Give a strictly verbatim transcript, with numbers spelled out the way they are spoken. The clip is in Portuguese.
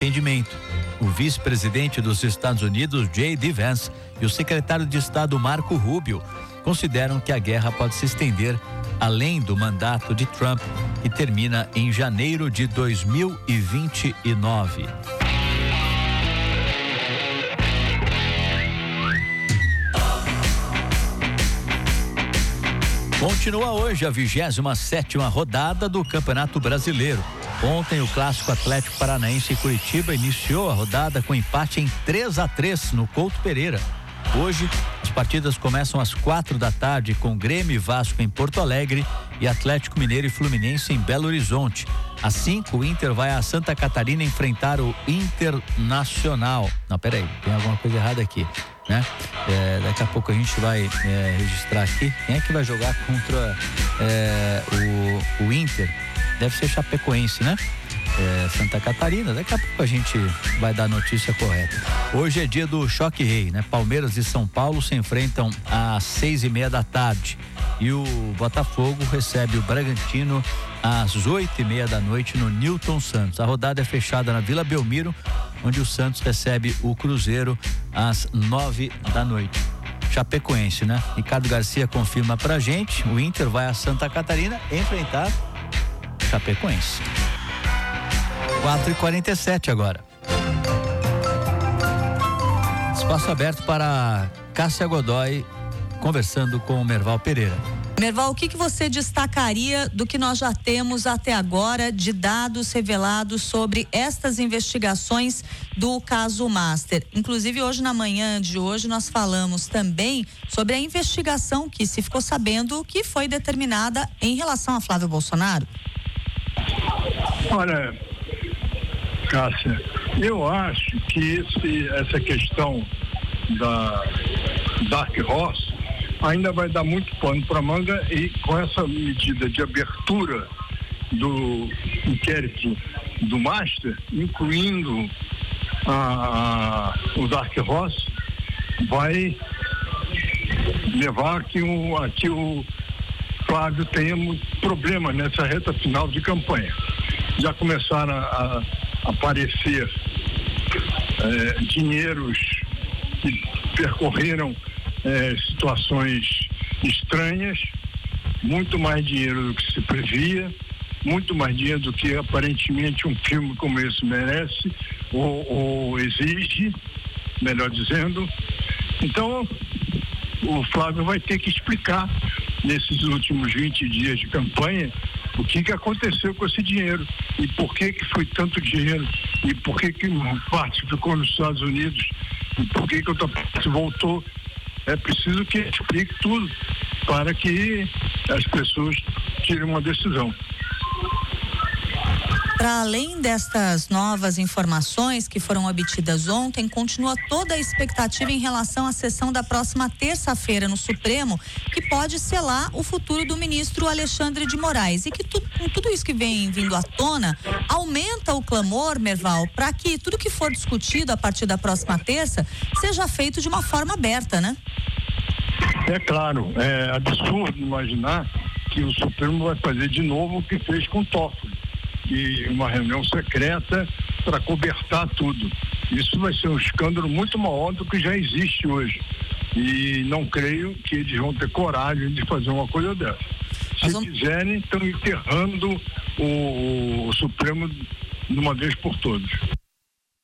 entendimento. O vice-presidente dos Estados Unidos, J D Vance, e o secretário de Estado, Marco Rubio, consideram que a guerra pode se estender além do mandato de Trump, que termina em janeiro de dois mil e vinte e nove. Continua hoje a vigésima sétima rodada do Campeonato Brasileiro. Ontem o clássico Atlético Paranaense e Curitiba iniciou a rodada com empate em três a três no Couto Pereira. Hoje as partidas começam às quatro da tarde com Grêmio e Vasco em Porto Alegre e Atlético Mineiro e Fluminense em Belo Horizonte. Às cinco o Inter vai a Santa Catarina enfrentar o Internacional. Não, peraí, tem alguma coisa errada aqui, né? É, daqui a pouco a gente vai é, registrar aqui. Quem é que vai jogar contra é, o, o Inter? Deve ser Chapecoense, né? É, Santa Catarina, daqui a pouco a gente vai dar a notícia correta. Hoje é dia do Choque Rei, né? Palmeiras e São Paulo se enfrentam às seis e meia da tarde e o Botafogo recebe o Bragantino às oito e meia da noite no Newton Santos. A rodada é fechada na Vila Belmiro, onde o Santos recebe o Cruzeiro às nove da noite. Chapecoense, né? Ricardo Garcia confirma pra gente, o Inter vai a Santa Catarina enfrentar Chapecoense. quatro e quarenta e sete agora. Espaço aberto para Cássia Godoy conversando com o Merval Pereira. Merval, o que, que você destacaria do que nós já temos até agora de dados revelados sobre estas investigações do caso Master? Inclusive hoje na manhã de hoje nós falamos também sobre a investigação que se ficou sabendo que foi determinada em relação a Flávio Bolsonaro. Olha, Cássia, eu acho que esse, essa questão da Dark Horse ainda vai dar muito pano para manga, e com essa medida de abertura do inquérito do Master, incluindo a, a, o Dark Horse, vai levar a que o, a que o Flávio tenha muito problema nessa reta final de campanha. Já começaram a, a aparecer é, dinheiros que percorreram é, situações estranhas, muito mais dinheiro do que se previa, muito mais dinheiro do que aparentemente um filme como esse merece ou, ou exige, melhor dizendo. Então, o Flávio vai ter que explicar nesses últimos vinte dias de campanha o que que aconteceu com esse dinheiro e por que que foi tanto dinheiro e por que que uma parte ficou nos Estados Unidos e por que que outra parte voltou. É preciso que explique tudo para que as pessoas tirem uma decisão. Para além destas novas informações que foram obtidas ontem, continua toda a expectativa em relação à sessão da próxima terça-feira no Supremo, que pode selar o futuro do ministro Alexandre de Moraes. E que tu, com tudo isso que vem vindo à tona, aumenta o clamor, Merval, para que tudo que for discutido a partir da próxima terça seja feito de uma forma aberta, né? É claro, é absurdo imaginar que o Supremo vai fazer de novo o que fez com o Toffoli, e uma reunião secreta para cobertar tudo. Isso vai ser um escândalo muito maior do que já existe hoje. E não creio que eles vão ter coragem de fazer uma coisa dessa. Se vamos... quiserem, estão enterrando o, o Supremo de uma vez por todas.